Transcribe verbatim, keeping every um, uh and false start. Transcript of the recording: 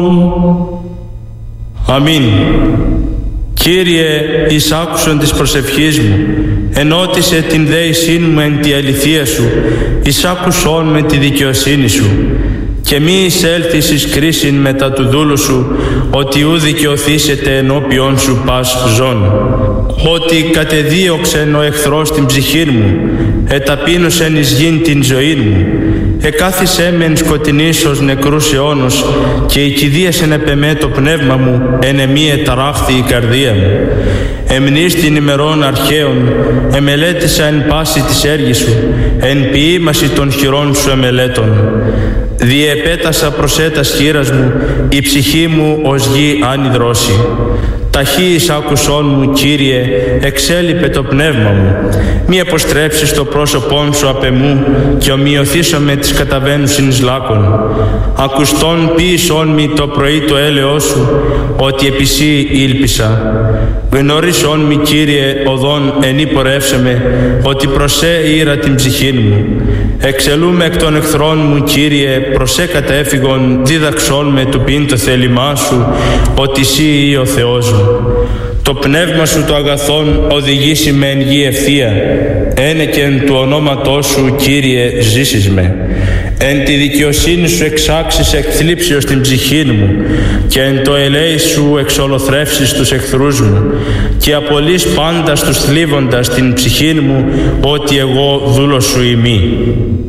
Αμήν. Κύριε, εις άκουσον της προσευχής μου, ενώτισε την δέησήν μου εν τη αληθεία σου, εις άκουσον με τη δικαιοσύνη σου, και μη εισέλθεις εις κρίσιν μετά του δούλου σου, ότι ου δικαιωθήσετε ενώπιον σου πας ζών. Ότι κατεδίωξεν ο εχθρός την ψυχή μου, εταπείνωσεν εις γην την ζωή μου, εκάθισέ με εν σκοτεινής ως νεκρούς αιώνος, και οικηδίασεν επ' εμέ το πνεύμα μου, εν εμή εταράχθη η καρδία μου. Εμνείς την ημερών αρχαίων, εμελέτησα εν πάση της έργης σου, εν ποίημαση των χειρών σου εμελέτων. Διεπέτασα προσέτας χείρας μου, η ψυχή μου ως γη άνυδρώσει. Ταχύης άκουσόν μου, Κύριε, εξέλιπε το πνεύμα μου. Μη αποστρέψεις το πρόσωπόν σου απ' εμού, και ομοιωθήσω με τις καταβαίνουσιν εις λάκων. Ακουστόν ποίησόν μη το πρωί το έλεος σου, ότι επί σύ ήλπισα. Γνωρίσον μη, Κύριε, οδόν ενή πορεύσαμε, ότι προσέ ήρα την ψυχήν μου. Εξελούμε εκ των εχθρών μου, Κύριε, προσέ κατέφυγον, δίδαξόν με του πίν το θέλημά σου, ότι σύ ή ο Θεός μου. Το πνεύμα σου το αγαθόν οδηγήσει με εν γη ευθεία, ένεκεν του ονόματός σου, Κύριε, ζήσεις με. Εν τη δικαιοσύνη σου εξάξεις εκ θλίψεως την ψυχή μου, και εν το ελέη σου εξολοθρεύσεις τους εχθρούς μου, και απολύς πάντα στους θλίβοντας την ψυχή μου, ότι εγώ δούλος σου ημί.